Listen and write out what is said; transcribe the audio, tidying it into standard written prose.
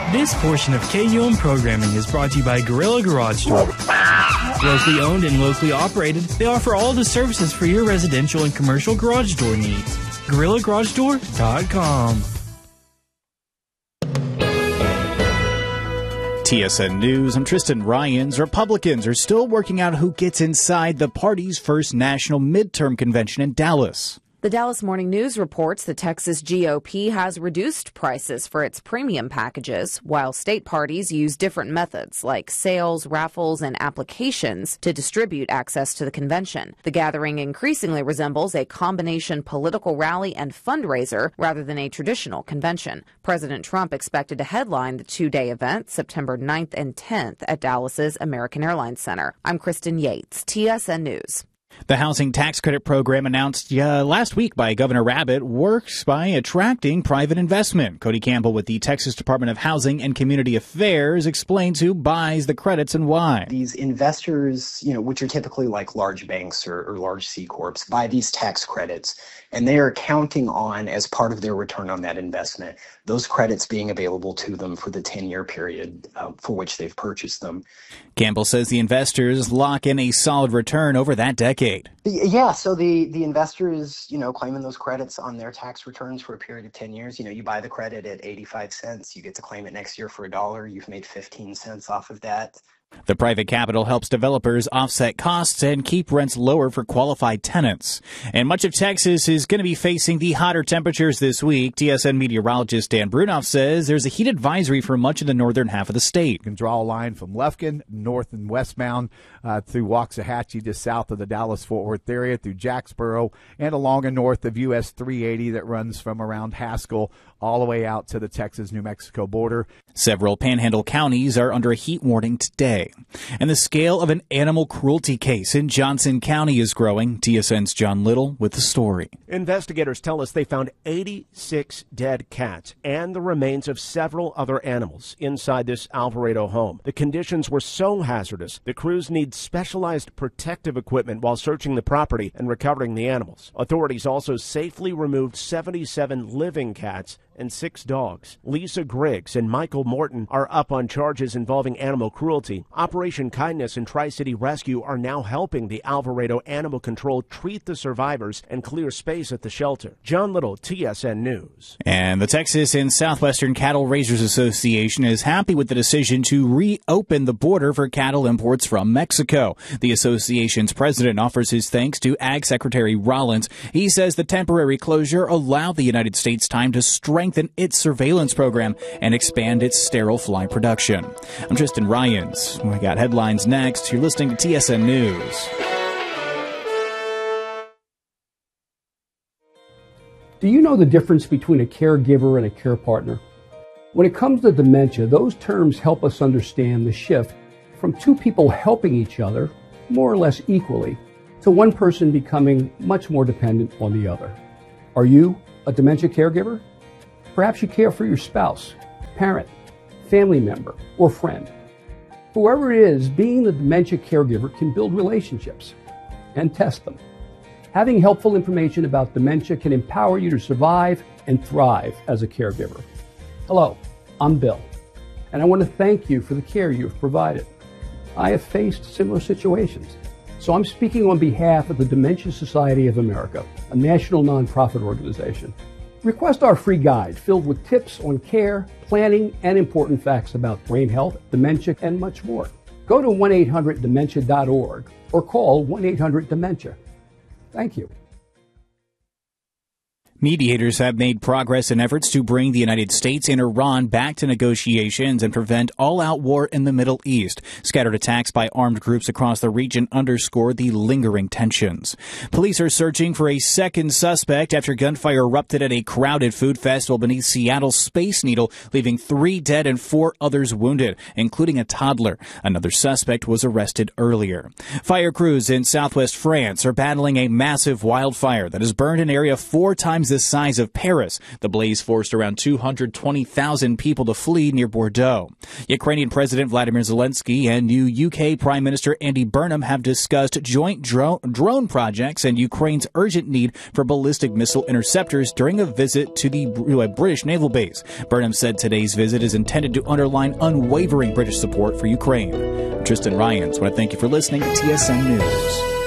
This portion of KUM programming is brought to you by Gorilla Garage Door. Locally owned and locally operated, they offer all the services for your residential and commercial garage door needs. GorillaGarageDoor.com. TSN News, I'm Tristan Ryans. Republicans are still working out who gets inside the party's first national midterm convention in Dallas. The Dallas Morning News reports the Texas GOP has reduced prices for its premium packages, while state parties use different methods like sales, raffles, and applications to distribute access to the convention. The gathering increasingly resembles a combination political rally and fundraiser rather than a traditional convention. President Trump expected to headline the two-day event September 9th and 10th at Dallas's American Airlines Center. I'm Kristen Yates, TSN News. The housing tax credit program announced last week by Governor Abbott works by attracting private investment. Cody Campbell with the Texas Department of Housing and Community Affairs explains who buys the credits and why. These investors, which are typically like large banks or large C Corps, buy these tax credits, and they are counting on, as part of their return on that investment, those credits being available to them for the 10-year period for which they've purchased them. Campbell says the investors lock in a solid return over that decade. Yeah, so the investors, claiming those credits on their tax returns for a period of 10 years, you buy the credit at 85 cents, you get to claim it next year for $1, you've made 15 cents off of that. The private capital helps developers offset costs and keep rents lower for qualified tenants. And much of Texas is going to be facing the hotter temperatures this week. TSN meteorologist Dan Brunoff says there's a heat advisory for much of the northern half of the state. You can draw a line from Lufkin, north and westbound, through Waxahachie, just south of the Dallas-Fort Worth area, through Jacksboro, and along and north of US 380 that runs from around Haskell all the way out to the Texas-New Mexico border. Several Panhandle counties are under a heat warning today. And the scale of an animal cruelty case in Johnson County is growing. TSN's John Little with the story. Investigators tell us they found 86 dead cats and the remains of several other animals inside this Alvarado home. The conditions were so hazardous, the crews need specialized protective equipment while searching the property and recovering the animals. Authorities also safely removed 77 living cats and 6 dogs. Lisa Griggs and Michael Morton are up on charges involving animal cruelty. Operation Kindness and Tri-City Rescue are now helping the Alvarado Animal Control treat the survivors and clear space at the shelter. John Little, TSN News. And the Texas and Southwestern Cattle Raisers Association is happy with the decision to reopen the border for cattle imports from Mexico. The association's president offers his thanks to Ag Secretary Rollins. He says the temporary closure allowed the United States time to strengthen its surveillance program and expand its sterile fly production. I'm Tristan Ryans. We got headlines next. You're listening to TSN News. Do you know the difference between a caregiver and a care partner? When it comes to dementia, those terms help us understand the shift from two people helping each other more or less equally to one person becoming much more dependent on the other. Are you a dementia caregiver? Perhaps you care for your spouse, parent, family member, or friend. Whoever it is, being the dementia caregiver can build relationships and test them. Having helpful information about dementia can empower you to survive and thrive as a caregiver. Hello, I'm Bill, and I want to thank you for the care you have provided. I have faced similar situations, so I'm speaking on behalf of the Dementia Society of America, a national nonprofit organization. Request our free guide filled with tips on care, planning, and important facts about brain health, dementia, and much more. Go to 1-800-DEMENTIA.org or call 1-800-DEMENTIA. Thank you. Mediators have made progress in efforts to bring the United States and Iran back to negotiations and prevent all-out war in the Middle East. Scattered attacks by armed groups across the region underscore the lingering tensions. Police are searching for a second suspect after gunfire erupted at a crowded food festival beneath Seattle's Space Needle, leaving 3 dead and 4 others wounded, including a toddler. Another suspect was arrested earlier. Fire crews in southwest France are battling a massive wildfire that has burned an area 4 times times the size of Paris. The blaze forced around 220,000 people to flee near Bordeaux. Ukrainian President Vladimir Zelensky and new UK Prime Minister Andy Burnham have discussed joint drone projects and Ukraine's urgent need for ballistic missile interceptors during a visit to the British naval base. Burnham said today's visit is intended to underline unwavering British support for Ukraine. I'm Tristan Ryans. I want to thank you for listening to TSN News.